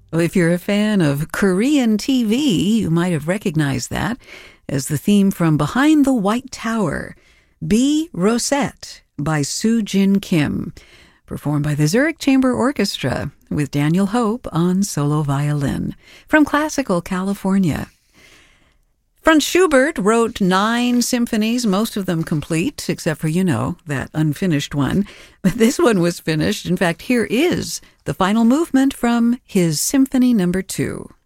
Well, if you're a fan of Korean TV, you might have recognized that as the theme from Behind the White Tower, Be Rosette by Soo Jin Kim, performed by the Zurich Chamber Orchestra with Daniel Hope on solo violin from Classical California. Franz Schubert wrote 9 symphonies, most of them complete, except for, that unfinished one. But this one was finished. In fact, here is the final movement from his Symphony No. 2.